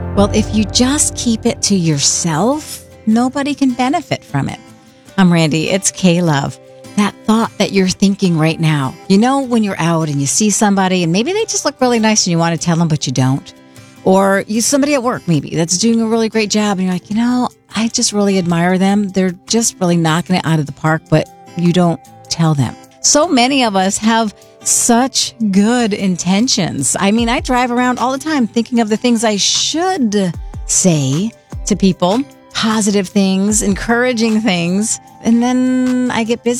Well, if you just keep it to yourself, nobody can benefit from it. I'm Randy. It's K-Love. That thought that you're thinking right now. You know, when you're out and you see somebody and maybe they just look really nice and you want to tell them, but you don't. Or you somebody at work maybe that's doing a really great job and you're like, I just really admire them. They're just really knocking it out of the park, but you don't tell them. So many of us have such good intentions. I mean, I drive around all the time thinking of the things I should say to people, positive things, encouraging things, and then I get busy